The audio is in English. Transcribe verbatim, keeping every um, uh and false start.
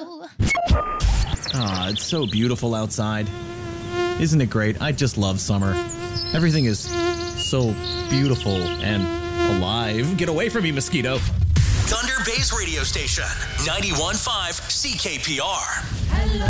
Ah, it's so beautiful outside. Isn't it great? I just love summer. Everything is so beautiful and alive. Get away from me, mosquito. Thunder Bay's radio station, ninety-one point five C K P R.